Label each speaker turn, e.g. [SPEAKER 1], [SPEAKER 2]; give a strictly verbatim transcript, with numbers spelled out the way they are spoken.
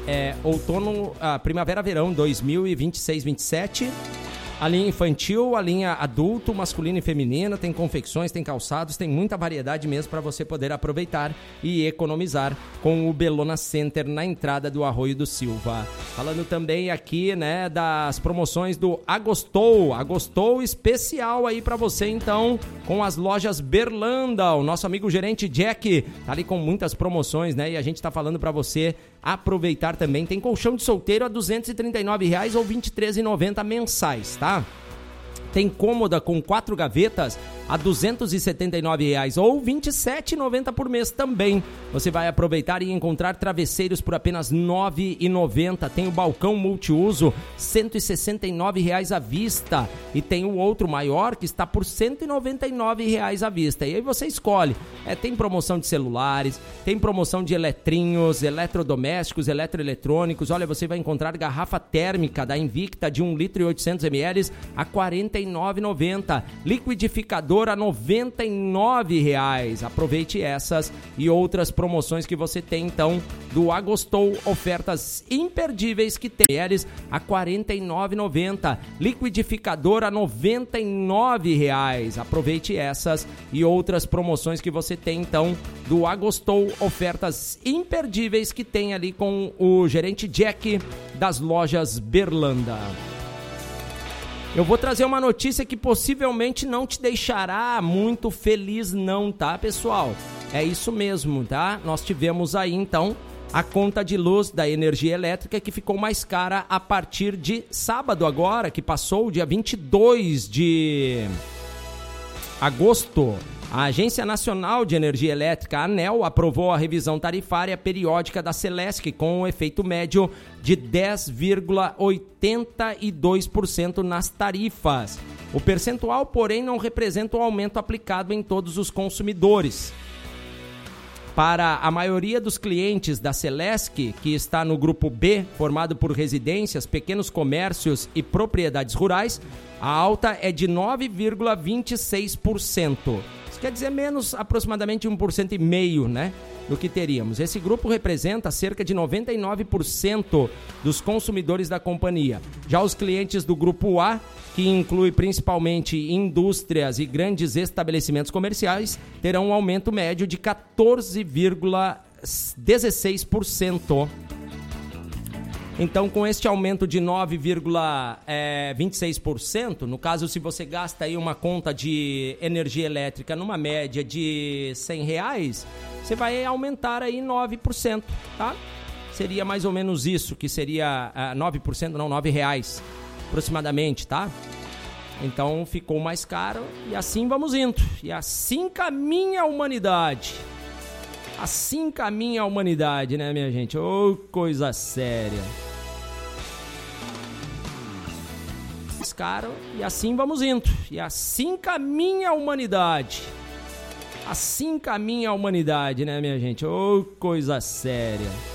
[SPEAKER 1] é, outono, a primavera-verão dois mil e vinte e seis vinte e sete. A linha infantil, a linha adulto, masculino e feminina, tem confecções, tem calçados, tem muita variedade mesmo para você poder aproveitar e economizar com o Bellona Center na entrada do Arroio do Silva. Falando também aqui, né, das promoções do Agostou, Agostou especial aí para você então, com as lojas Berlanda. O nosso amigo gerente Jack tá ali com muitas promoções, né, e a gente tá falando para você aproveitar também. Tem colchão de solteiro a duzentos e trinta e nove reais ou vinte e três reais e noventa centavos mensais, tá? Tem cômoda com quatro gavetas a duzentos e setenta e nove reais ou vinte e sete reais e noventa centavos por mês também. Você vai aproveitar e encontrar travesseiros por apenas nove reais e noventa centavos. Tem o balcão multiuso, cento e sessenta e nove reais à vista. E tem o outro maior que está por cento e noventa e nove reais à vista. E aí você escolhe. É, tem promoção de celulares, tem promoção de eletrinhos, eletrodomésticos, eletroeletrônicos. Olha, você vai encontrar garrafa térmica da Invicta de um litro e oitocentos mililitros a quarenta e nove reais e noventa centavos. Liquidificador a noventa e nove reais. Aproveite essas e outras promoções que você tem então do Agostou, ofertas imperdíveis que tem eles a quarenta e nove reais e noventa centavos. Liquidificador a noventa e nove reais. Aproveite essas e outras promoções que você tem então do Agostou, ofertas imperdíveis que tem ali com o gerente Jack das lojas Berlanda. Eu vou trazer uma notícia que possivelmente não te deixará muito feliz não, tá, pessoal? É isso mesmo, tá? Nós tivemos aí, então, a conta de luz da energia elétrica que ficou mais cara a partir de sábado agora, que passou o dia vinte e dois de agosto. A Agência Nacional de Energia Elétrica, a ANEEL, aprovou a revisão tarifária periódica da Celesc com um efeito médio de dez vírgula oitenta e dois por cento nas tarifas. O percentual, porém, não representa o aumento aplicado em todos os consumidores. Para a maioria dos clientes da Celesc, que está no grupo B, formado por residências, pequenos comércios e propriedades rurais, a alta é de nove vírgula vinte e seis por cento. Isso quer dizer menos aproximadamente um por cento e meio, né, do que teríamos. Esse grupo representa cerca de noventa e nove por cento dos consumidores da companhia. Já os clientes do grupo A, que inclui principalmente indústrias e grandes estabelecimentos comerciais, terão um aumento médio de quatorze vírgula dezesseis por cento. Então, com este aumento de nove vírgula vinte e seis por cento, no caso, se você gasta aí uma conta de energia elétrica numa média de cem reais, você vai aumentar aí nove por cento, tá? Seria mais ou menos isso, que seria uh, nove por cento, não, nove reais aproximadamente, tá? Então, ficou mais caro e assim vamos indo. E assim caminha a humanidade. Assim caminha a humanidade, né, minha gente? Ô, oh, coisa séria. Caro, e assim vamos indo. E assim caminha a humanidade. Assim caminha a humanidade, né, minha gente? Ô, oh, coisa séria.